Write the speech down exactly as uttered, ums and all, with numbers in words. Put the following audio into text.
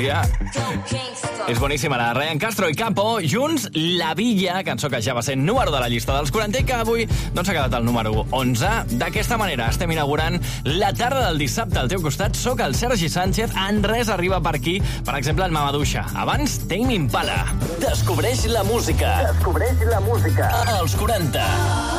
Ja. És boníssima, la Ryan Castro i Capo, junts La Villa, cançó que ja va ser número de la llista dels quaranta i que avui doncs, s'ha quedat al número onze. D'aquesta manera estem inaugurant la tarda del dissabte al teu costat. Soc el Sergi Sánchez, en res arriba per aquí, per exemple, el Mamaduixa. Abans, Tame Impala. Descobreix la música. Descobreix la música. Als quaranta.